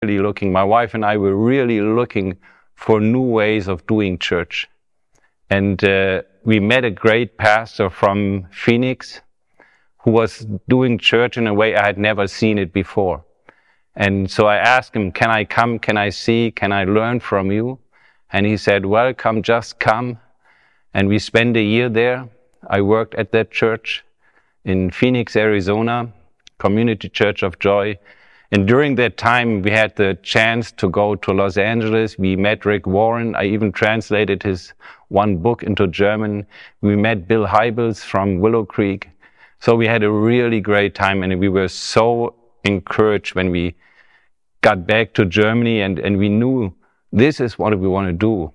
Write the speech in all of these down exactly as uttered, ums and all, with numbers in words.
really looking, my wife and I were really looking for new ways of doing church. And uh, we met a great pastor from Phoenix who was doing church in a way I had never seen it before. And so I asked him, can I come, can I see, can I learn from you? And he said, welcome, just come. And we spent a year there. I worked at that church in Phoenix, Arizona, Community Church of Joy. And during that time, we had the chance to go to Los Angeles. We met Rick Warren. I even translated his one book into German. We met Bill Hybels from Willow Creek. So we had a really great time, and we were so encouraged when we got back to Germany, and, and we knew this is what we want to do.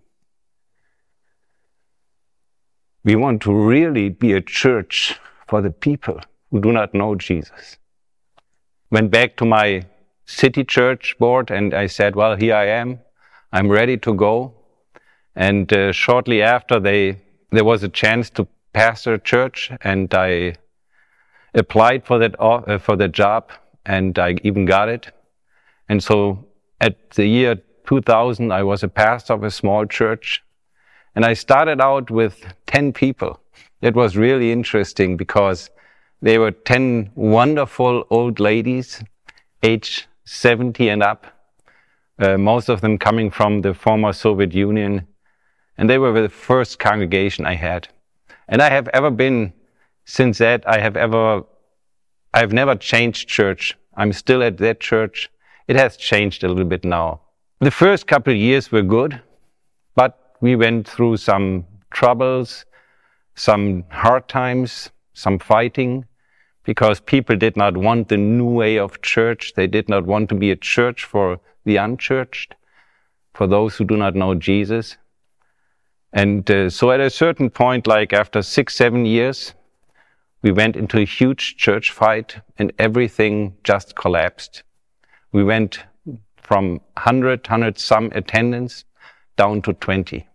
We want to really be a church for the people who do not know Jesus. Went back to my city church board and I said, well, here I am. I'm ready to go. And uh, shortly after, they there was a chance to pastor a church, and I applied for that uh, for the job, and I even got it. And so at the year two thousand, I was a pastor of a small church. And I started out with ten people. It was really interesting because they were ten wonderful old ladies, age seventy and up, uh, most of them coming from the former Soviet Union. And they were the first congregation I had. And I have ever been, since that, I have ever, I've never changed church. I'm still at that church. It has changed a little bit now. The first couple of years were good, but we went through some troubles, some hard times, some fighting, because people did not want the new way of church. They did not want to be a church for the unchurched, for those who do not know Jesus. And uh, so at a certain point, like after six, seven years, we went into a huge church fight and everything just collapsed. We went from one hundred, one hundred some attendance down to twenty.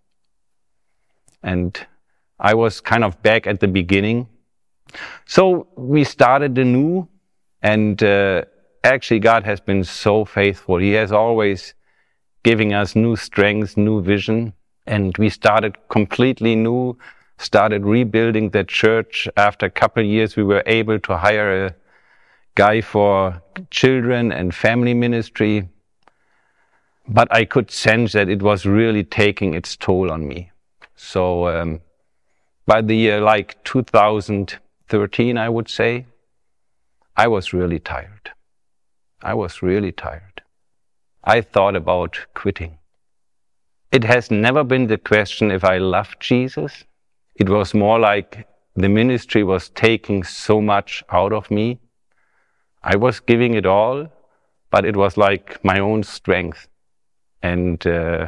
And I was kind of back at the beginning. So we started anew, and uh, actually God has been so faithful. He has always giving us new strength, new vision. And we started completely new, started rebuilding the church. After a couple of years, we were able to hire a guy for children and family ministry. But I could sense that it was really taking its toll on me. So um, by the year like two thousand thirteen, I would say, I was really tired. I was really tired. I thought about quitting. It has never been the question if I loved Jesus. It was more like the ministry was taking so much out of me. I was giving it all, but it was like my own strength. And uh,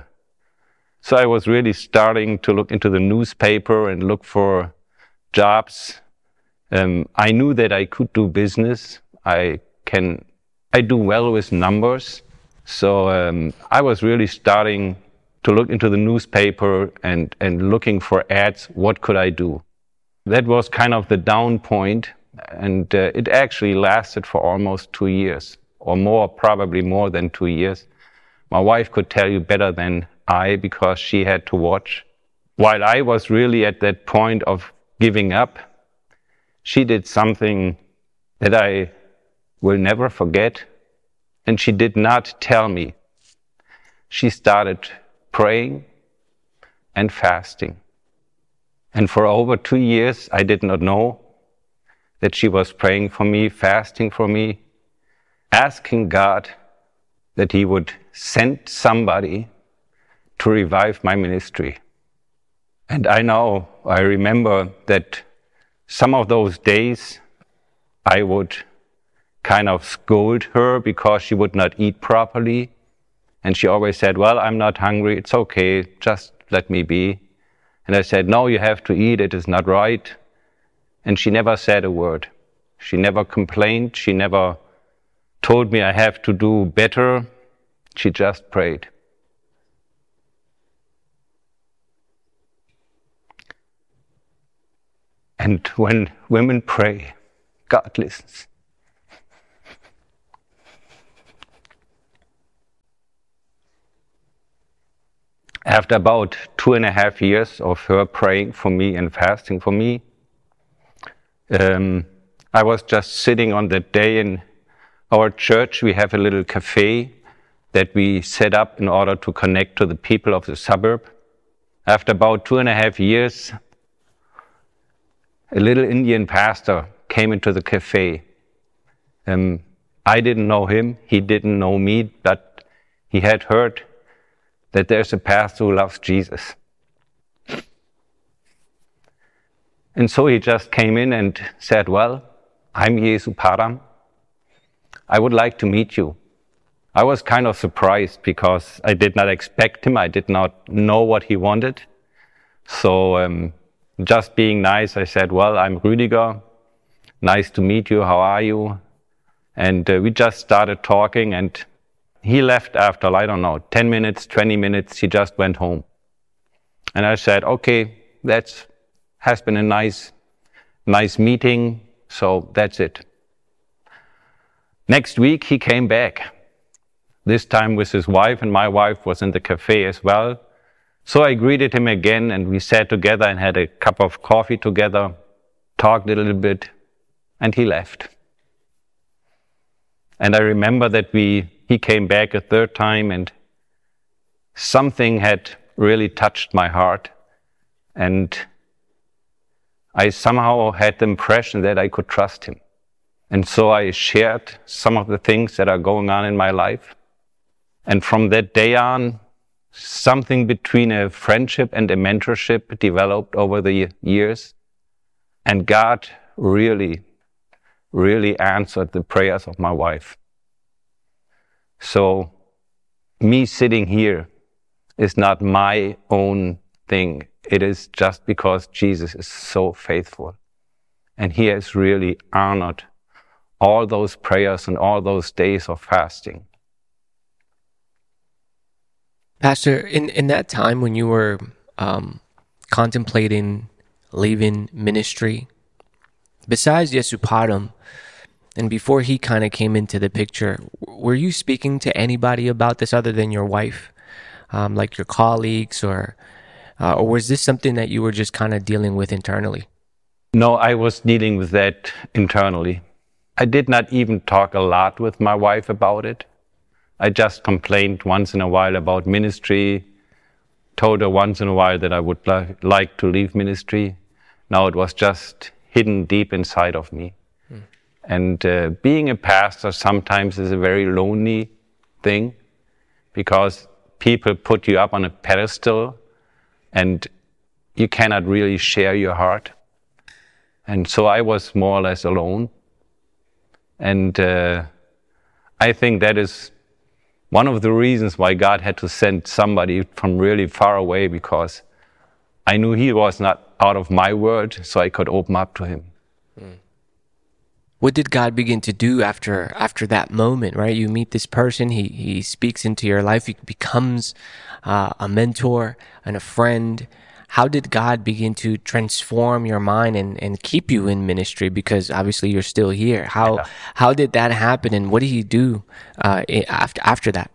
so I was really starting to look into the newspaper and look for jobs. Um, I knew that I could do business. I can, I do well with numbers. So um, I was really starting to look into the newspaper and, and looking for ads. What could I do? That was kind of the down point, and uh, it actually lasted for almost two years, or more, probably more than two years. My wife could tell you better than I, because she had to watch. While I was really at that point of giving up, she did something that I will never forget, and she did not tell me. She started praying and fasting. And for over two years, I did not know that she was praying for me, fasting for me, asking God that He would send somebody to revive my ministry. And I know, I remember that some of those days I would kind of scold her because she would not eat properly. And she always said, well, I'm not hungry, it's okay, just let me be. And I said, no, you have to eat, it is not right. And she never said a word. She never complained, she never told me I have to do better. She just prayed. And when women pray, God listens. after about two and a half years of her praying for me and fasting for me, um, I was just sitting on that day in our church. We have a little cafe that we set up in order to connect to the people of the suburb. After about two and a half years, a little Indian pastor came into the cafe. Um, I didn't know him, he didn't know me, but he had heard that there's a pastor who loves Jesus. And so he just came in and said, well, I'm Jesu Param. I would like to meet you. I was kind of surprised because I did not expect him. I did not know what he wanted. So um, just being nice, I said, well, I'm Rüdiger. Nice to meet you. How are you? And uh, we just started talking, and he left after, I don't know, ten minutes, twenty minutes. He just went home. And I said, okay, that's has been a nice, nice meeting. So that's it. Next week, he came back. This time with his wife, and my wife was in the cafe as well. So I greeted him again, and we sat together and had a cup of coffee together, talked a little bit, and he left. And I remember that we he came back a third time, and something had really touched my heart. And I somehow had the impression that I could trust him. And so I shared some of the things that are going on in my life. And from that day on, something between a friendship and a mentorship developed over the years. And God really, really answered the prayers of my wife. So me sitting here is not my own thing. It is just because Jesus is so faithful. And he has really honored all those prayers and all those days of fasting. Pastor, in, in that time when you were um, contemplating leaving ministry, besides Jesu Param, and before he kind of came into the picture, were you speaking to anybody about this other than your wife, um, like your colleagues, or uh, or was this something that you were just kind of dealing with internally? No, I was dealing with that internally. I did not even talk a lot with my wife about it. I just complained once in a while about ministry, told her once in a while that I would li- like to leave ministry. Now it was just hidden deep inside of me. Hmm. And uh, being a pastor sometimes is a very lonely thing, because people put you up on a pedestal and you cannot really share your heart. And so I was more or less alone. And uh, I think that is one of the reasons why God had to send somebody from really far away, because I knew he was not out of my world, so I could open up to him. Mm. What did God begin to do after after that moment, right? You meet this person, he he speaks into your life, he becomes uh, a mentor and a friend. How did God begin to transform your mind and, and keep you in ministry? Because obviously you're still here. How yeah. how did that happen, and what did he do uh, after after that?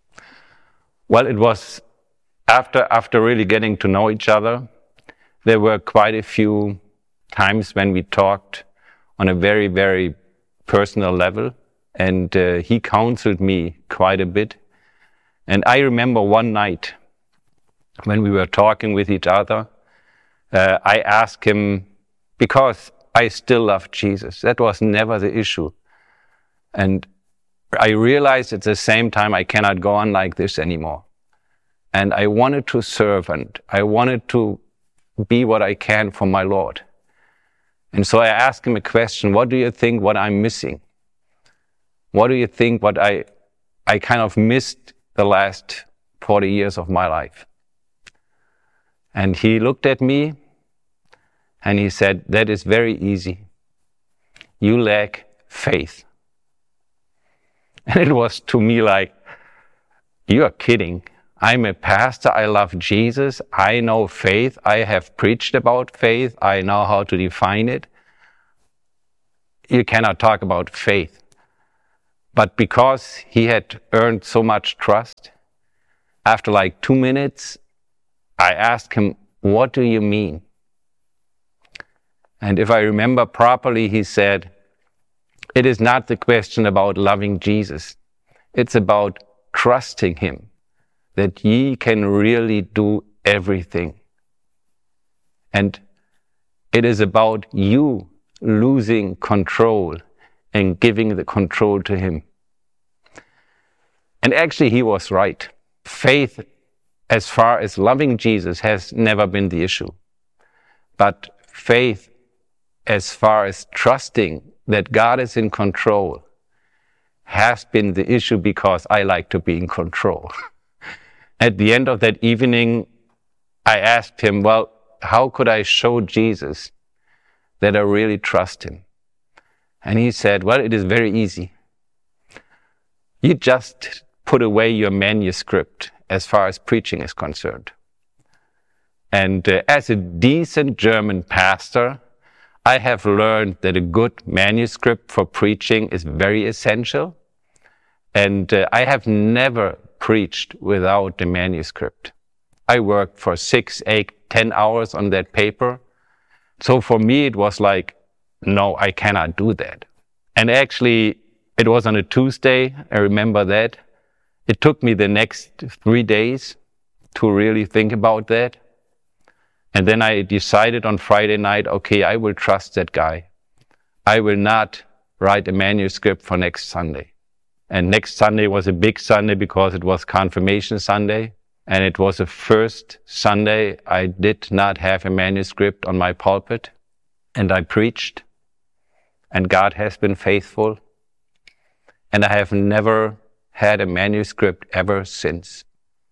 Well, it was after after really getting to know each other. There were quite a few times when we talked on a very, very personal level, and uh, he counseled me quite a bit. And I remember one night when we were talking with each other, uh, I asked him, because I still love Jesus. That was never the issue. And I realized at the same time I cannot go on like this anymore. And I wanted to serve, and I wanted to be what I can for my Lord. And so I asked him a question: what do you think what I'm missing? What do you think what I I kind of missed the last forty years of my life? And he looked at me and he said, that is very easy. You lack faith. And it was to me like, you are kidding. I'm a pastor. I love Jesus. I know faith. I have preached about faith. I know how to define it. You cannot talk about faith. But because he had earned so much trust, after like two minutes, I asked him, what do you mean? And if I remember properly, he said, it is not the question about loving Jesus. It's about trusting him, that ye can really do everything. And it is about you losing control and giving the control to him. And actually, he was right. Faith, as far as loving Jesus, has never been the issue. But faith, as far as trusting that God is in control, has been the issue, because I like to be in control. At the end of that evening, I asked him, well, how could I show Jesus that I really trust him? And he said, well, it is very easy. You just put away your manuscript as far as preaching is concerned. And uh, as a decent German pastor, I have learned that a good manuscript for preaching is very essential. And uh, I have never preached without the manuscript. I worked for six, eight, ten hours on that paper. So for me, it was like, no, I cannot do that. And actually, it was on a Tuesday. I remember that. It took me the next three days to really think about that. And then I decided on Friday night, okay, I will trust that guy. I will not write a manuscript for next Sunday. And next Sunday was a big Sunday because it was Confirmation Sunday. And it was the first Sunday I did not have a manuscript on my pulpit. And I preached. And God has been faithful. And I have never had a manuscript ever since.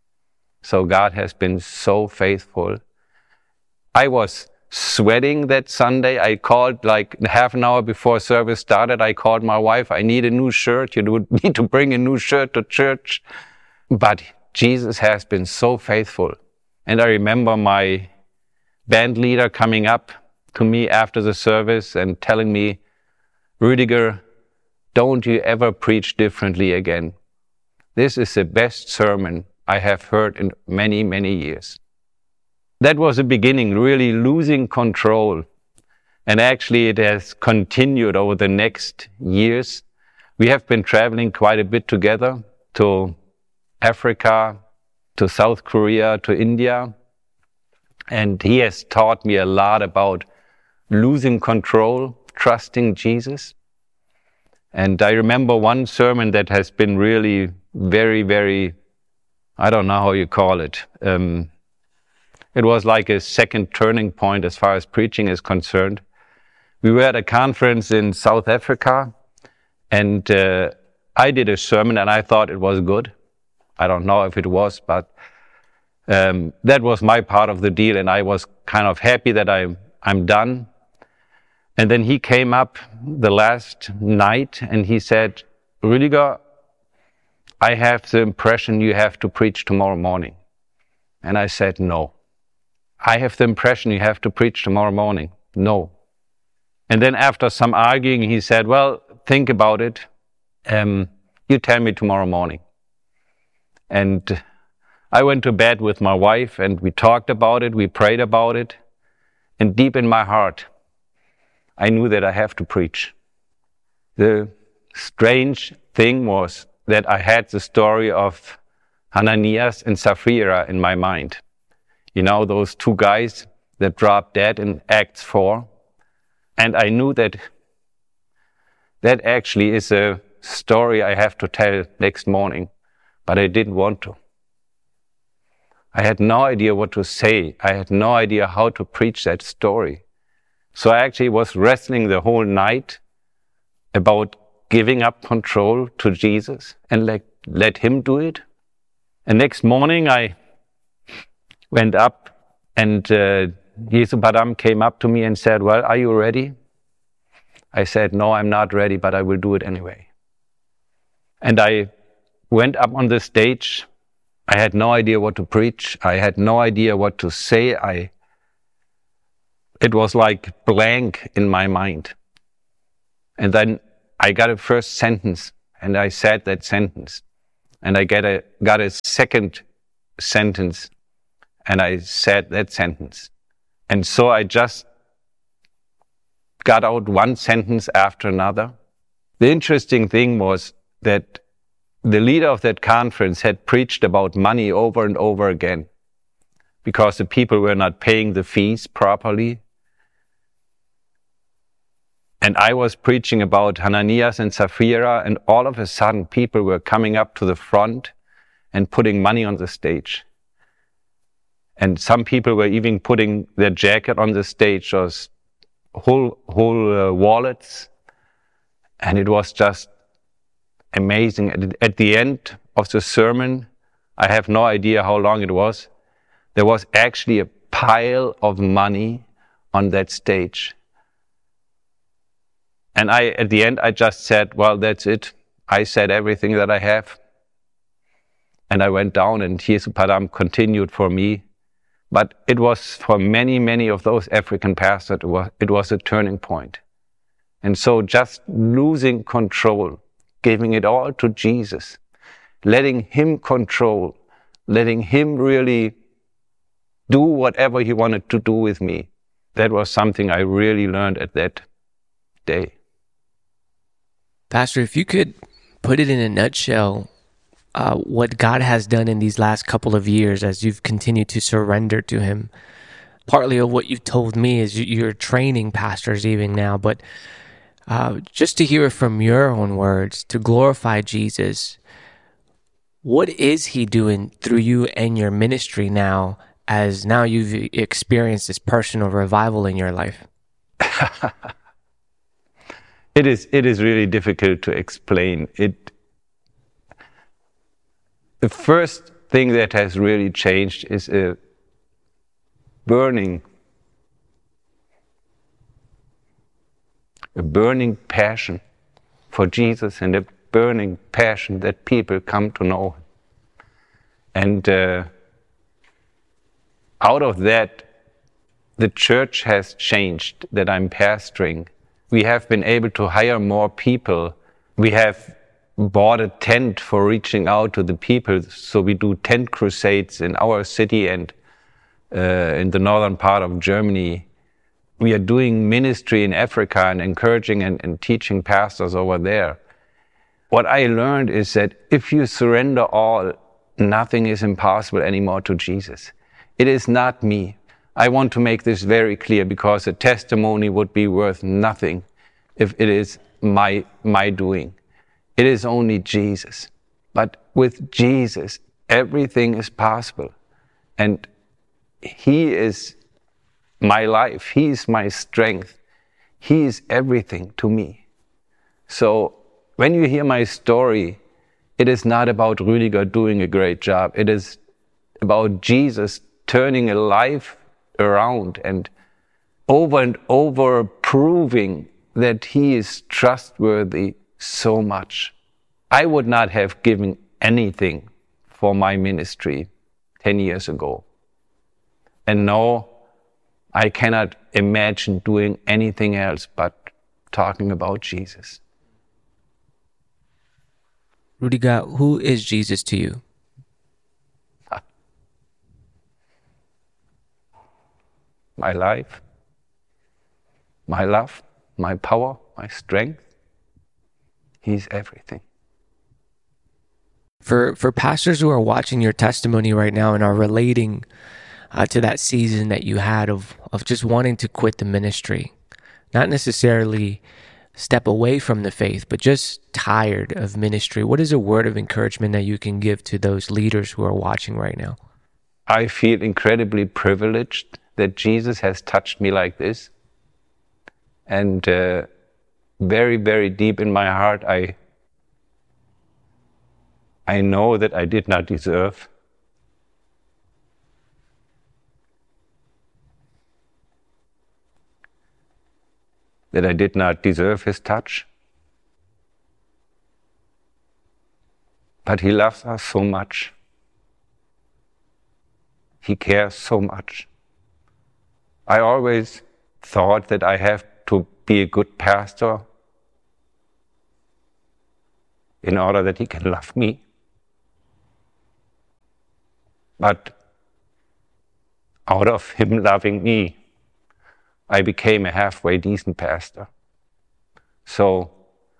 So God has been so faithful. I was sweating that Sunday. I called like half an hour before service started. I called my wife. I need a new shirt. You need to bring a new shirt to church. But Jesus has been so faithful. And I remember my band leader coming up to me after the service and telling me, Rüdiger, don't you ever preach differently again. This is the best sermon I have heard in many, many years. That was the beginning, really losing control. And actually it has continued over the next years. We have been traveling quite a bit together to Africa, to South Korea, to India. And he has taught me a lot about losing control, trusting Jesus. And I remember one sermon that has been really very, very, I don't know how you call it. Um, it was like a second turning point as far as preaching is concerned. We were at a conference in South Africa, and uh, I did a sermon and I thought it was good. I don't know if it was, but um, that was my part of the deal, and I was kind of happy that I, I'm done. And then he came up the last night and he said, Rüdiger, I have the impression you have to preach tomorrow morning. And I said, no. I have the impression you have to preach tomorrow morning. No. And then after some arguing, he said, well, think about it. Um, you tell me tomorrow morning. And I went to bed with my wife and we talked about it, we prayed about it. And deep in my heart, I knew that I have to preach. The strange thing was that I had the story of Hananias and Sapphira in my mind. You know, those two guys that dropped dead in Acts four. And I knew that that actually is a story I have to tell next morning, but I didn't want to. I had no idea what to say. I had no idea how to preach that story. So I actually was wrestling the whole night about giving up control to Jesus and let, let him do it. And next morning I went up and uh, Jesu Padam came up to me and said, well, are you ready? I said, no, I'm not ready, but I will do it anyway. And I went up on the stage. I had no idea what to preach. I had no idea what to say. I It was like blank in my mind. And then I got a first sentence, and I said that sentence. And I get a, got a second sentence, And I said that sentence. And so I just got out one sentence after another. The interesting thing was that the leader of that conference had preached about money over and over again because the people were not paying the fees properly. And I was preaching about Hananias and Sapphira, and all of a sudden people were coming up to the front and putting money on the stage. And some people were even putting their jacket on the stage, or whole, whole uh, wallets. And it was just amazing. At, at the end of the sermon, I have no idea how long it was, there was actually a pile of money on that stage. And I, at the end, I just said, well, that's it. I said everything that I have. And I went down, and Jesu Padam continued for me. But it was for many, many of those African pastors, it was, it was a turning point. And so just losing control, giving it all to Jesus, letting Him control, letting Him really do whatever He wanted to do with me. That was something I really learned at that day. Pastor, if you could put it in a nutshell, uh, what God has done in these last couple of years as you've continued to surrender to Him. Partly of what you've told me is you're training pastors even now, but uh, just to hear it from your own words, to glorify Jesus, what is He doing through you and your ministry now, as now you've experienced this personal revival in your life? It is, it is really difficult to explain. It, the first thing that has really changed is a burning, a burning passion for Jesus, and a burning passion that people come to know Him. And uh, out of that, the church has changed that I'm pastoring. We have been able to hire more people. We have bought a tent for reaching out to the people. So we do tent crusades in our city and uh, in the northern part of Germany. We are doing ministry in Africa and encouraging and, and teaching pastors over there. What I learned is that if you surrender all, nothing is impossible anymore to Jesus. It is not me. I want to make this very clear, because a testimony would be worth nothing if it is my, my doing. It is only Jesus. But with Jesus, everything is possible. And He is my life. He is my strength. He is everything to me. So when you hear my story, it is not about Rüdiger doing a great job. It is about Jesus turning a life around and over and over proving that He is trustworthy so much. I would not have given anything for my ministry ten years ago. And now I cannot imagine doing anything else but talking about Jesus. Rüdiger, who is Jesus to you? My life, my love, my power, my strength. He's everything. For for pastors who are watching your testimony right now and are relating uh, to that season that you had of, of just wanting to quit the ministry, not necessarily step away from the faith, but just tired of ministry, what is a word of encouragement that you can give to those leaders who are watching right now? I feel incredibly privileged that Jesus has touched me like this. And uh, very, very deep in my heart, I, I know that I did not deserve. That I did not deserve His touch. But He loves us so much. He cares so much. I always thought that I have to be a good pastor in order that He can love me. But out of him loving me, I became a halfway decent pastor. So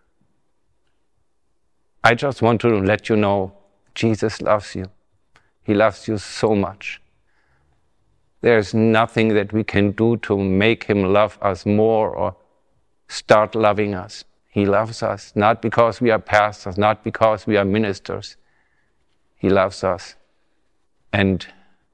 I just want to let you know, Jesus loves you. He loves you so much. There's nothing that we can do to make him love us more or start loving us. He loves us, not because we are pastors, not because we are ministers. He loves us. And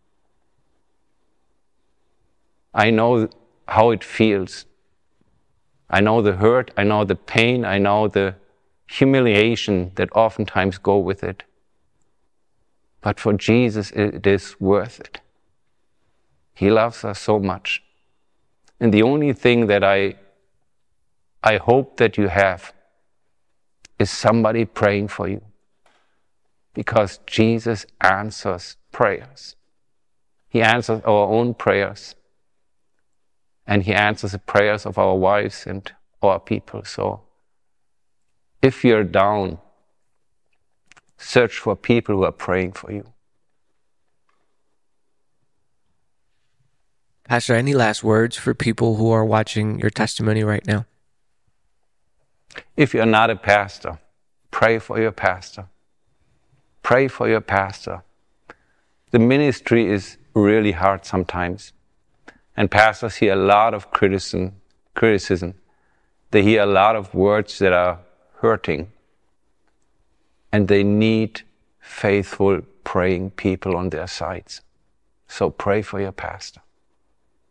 I know how it feels. I know the hurt, I know the pain, I know the humiliation that oftentimes go with it. But for Jesus, it is worth it. He loves us so much. And the only thing that I, I hope that you have is somebody praying for you. Because Jesus answers prayers. He answers our own prayers. And he answers the prayers of our wives and our people. So if you're down, search for people who are praying for you. Pastor, any last words for people who are watching your testimony right now? If you're not a pastor, pray for your pastor. Pray for your pastor. The ministry is really hard sometimes. And pastors hear a lot of criticism. criticism. They hear a lot of words that are hurting. And they need faithful, praying people on their sides. So pray for your pastor.